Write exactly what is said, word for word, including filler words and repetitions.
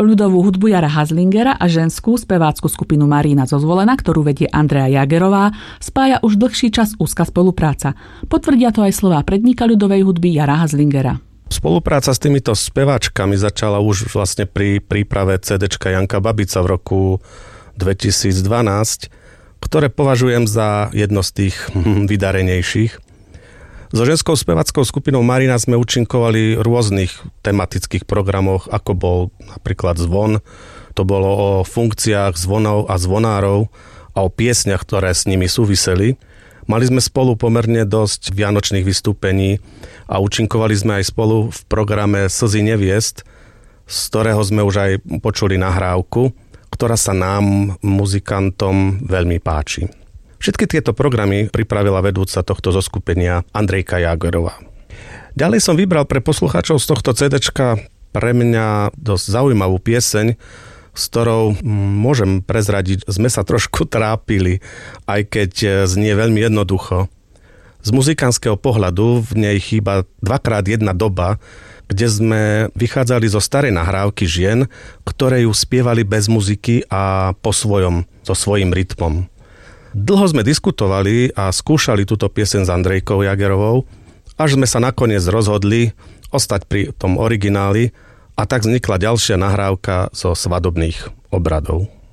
ľudovú hudbu Jara Hazlingera a ženskú spevácku skupinu Marína zo Zvolena, ktorú vedie Andrea Jagerová, spája už dlhší čas úzka spolupráca. Potvrdia to aj slová predníka ľudovej hudby Jara Hazlingera. Spolupráca s týmito speváčkami začala už vlastne pri príprave cé déčka Janka Babica v roku dvetisícdvanásť, ktoré považujem za jedno z tých vydarenejších. So ženskou speváckou skupinou Marina sme účinkovali v rôznych tematických programoch, ako bol napríklad Zvon. To bolo o funkciách zvonov a zvonárov a o piesňach, ktoré s nimi súviseli. Mali sme spolu pomerne dosť vianočných vystúpení a účinkovali sme aj spolu v programe Slzy neviest, z ktorého sme už aj počuli nahrávku, ktorá sa nám, muzikantom, veľmi páči. Všetky tieto programy pripravila vedúca tohto zoskupenia Andrejka Jagerová. Ďalej som vybral pre poslucháčov z tohto cé déčka pre mňa dosť zaujímavú pieseň, s ktorou môžem prezradiť, sme sa trošku trápili, aj keď znie veľmi jednoducho. Z muzikantského pohľadu v nej chýba dvakrát jedna doba, kde sme vychádzali zo starej nahrávky žien, ktoré ju spievali bez muziky a po svojom, so svojím rytmom. Dlho sme diskutovali a skúšali túto pieseň s Andrejkou Jagerovou, až sme sa nakoniec rozhodli ostať pri tom origináli a tak vznikla ďalšia nahrávka zo svadobných obradov.